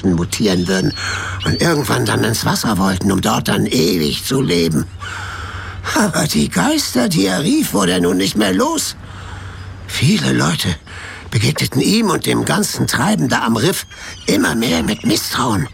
Menschen mutieren würden und irgendwann dann ins Wasser wollten, um dort dann ewig zu leben. Aber die Geister, die er rief, wurde er nun nicht mehr los. Viele Leute begegneten ihm und dem ganzen Treiben da am Riff immer mehr mit Misstrauen.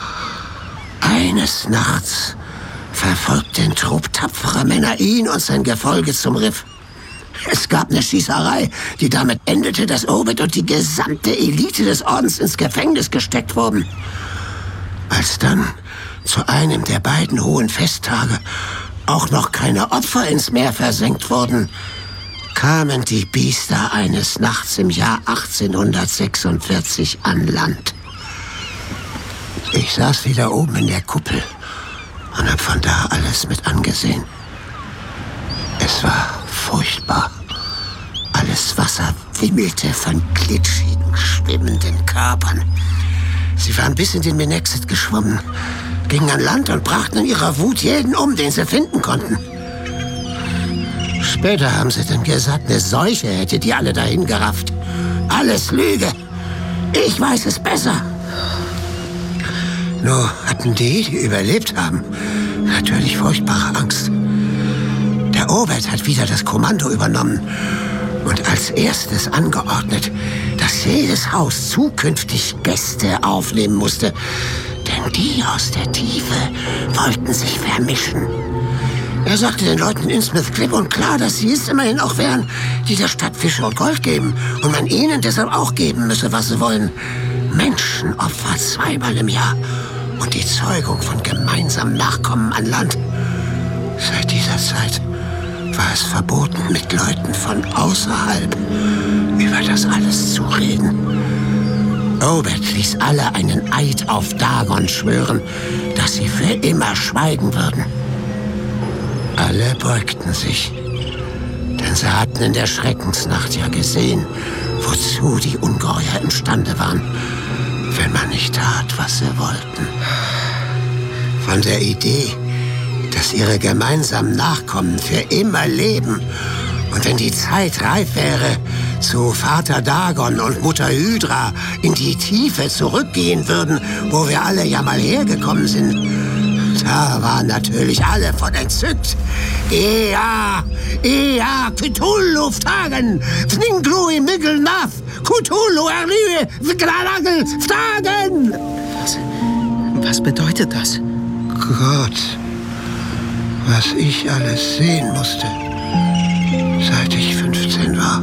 Eines Nachts verfolgte ein Trupp tapferer Männer ihn und sein Gefolge zum Riff. Es gab eine Schießerei, die damit endete, dass Obed und die gesamte Elite des Ordens ins Gefängnis gesteckt wurden. Als dann zu einem der beiden hohen Festtage auch noch keine Opfer ins Meer versenkt wurden, kamen die Biester eines Nachts im Jahr 1846 an Land. Ich saß wieder oben in der Kuppel und hab von da alles mit angesehen. Es war furchtbar. Alles Wasser wimmelte von glitschigen, schwimmenden Körpern. Sie waren bis in den Menexit geschwommen, gingen an Land und brachten in ihrer Wut jeden um, den sie finden konnten. Später haben sie dann gesagt, eine Seuche hätte die alle dahin gerafft. Alles Lüge. Ich weiß es besser. Nur hatten die überlebt haben, natürlich furchtbare Angst. Der Obed hat wieder das Kommando übernommen und als erstes angeordnet, dass jedes Haus zukünftig Gäste aufnehmen musste, denn die aus der Tiefe wollten sich vermischen. Er sagte den Leuten in Innsmouth klipp und klar, dass sie es immerhin auch wären, die der Stadt Fische und Gold geben und man ihnen deshalb auch geben müsse, was sie wollen. Menschenopfer 2-mal im Jahr und die Zeugung von gemeinsamen Nachkommen an Land. Seit dieser Zeit war es verboten, mit Leuten von außerhalb über das alles zu reden. Obed ließ alle einen Eid auf Dagon schwören, dass sie für immer schweigen würden. Alle beugten sich, denn sie hatten in der Schreckensnacht ja gesehen, wozu die Ungeheuer imstande waren, wenn man nicht tat, was sie wollten. Von der Idee, dass ihre gemeinsamen Nachkommen für immer leben und wenn die Zeit reif wäre, zu Vater Dagon und Mutter Hydra in die Tiefe zurückgehen würden, wo wir alle ja mal hergekommen sind. Da waren natürlich alle von entzückt. Ea, Cthulhu Ftagen, Fninglui Miggelnath, Cthulhu Erlüe, Vglanagel Ftagen. Was bedeutet das? Gott, was ich alles sehen musste, seit ich 15 war.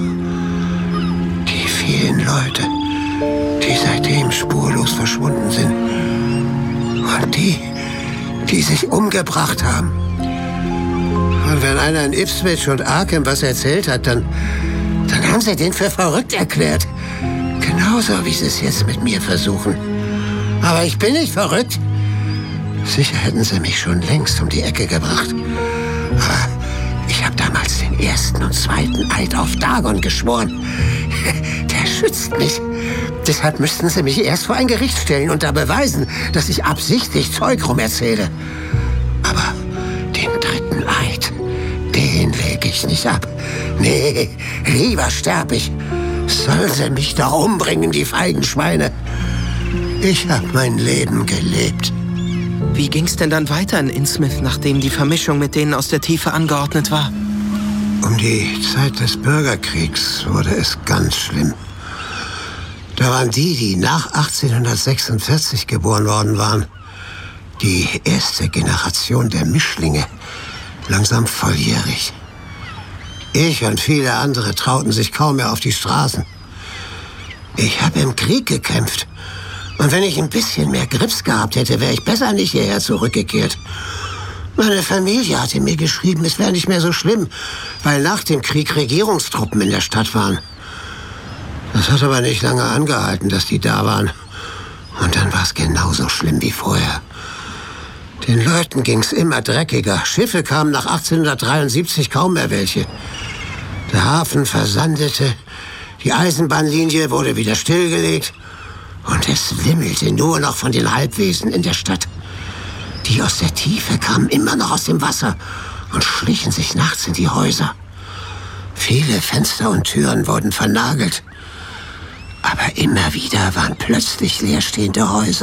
Die vielen Leute, die seitdem spurlos verschwunden sind. Und die sich umgebracht haben. Und wenn einer in Ipswich und Arkham was erzählt hat, dann haben sie den für verrückt erklärt. Genauso wie sie es jetzt mit mir versuchen. Aber ich bin nicht verrückt. Sicher hätten sie mich schon längst um die Ecke gebracht. Aber ich habe damals den 1. und 2. Eid auf Dagon geschworen. Der schützt mich. Deshalb müssten sie mich erst vor ein Gericht stellen und da beweisen, dass ich absichtlich Zeug rum erzähle. Aber den 3. Eid, den lege ich nicht ab. Nee, lieber sterb ich. Sollen sie mich doch umbringen, die feigen Schweine. Ich habe mein Leben gelebt. Wie ging's denn dann weiter in Innsmouth, nachdem die Vermischung mit denen aus der Tiefe angeordnet war? Um die Zeit des Bürgerkriegs wurde es ganz schlimm. Da waren die nach 1846 geboren worden waren, die erste Generation der Mischlinge, langsam volljährig. Ich und viele andere trauten sich kaum mehr auf die Straßen. Ich habe im Krieg gekämpft. Und wenn ich ein bisschen mehr Grips gehabt hätte, wäre ich besser nicht hierher zurückgekehrt. Meine Familie hatte mir geschrieben, es wäre nicht mehr so schlimm, weil nach dem Krieg Regierungstruppen in der Stadt waren. Das hat aber nicht lange angehalten, dass die da waren. Und dann war es genauso schlimm wie vorher. Den Leuten ging's immer dreckiger. Schiffe kamen nach 1873 kaum mehr welche. Der Hafen versandete, die Eisenbahnlinie wurde wieder stillgelegt und es wimmelte nur noch von den Halbwesen in der Stadt. Die aus der Tiefe kamen immer noch aus dem Wasser und schlichen sich nachts in die Häuser. Viele Fenster und Türen wurden vernagelt. Aber immer wieder waren plötzlich leerstehende Häuser.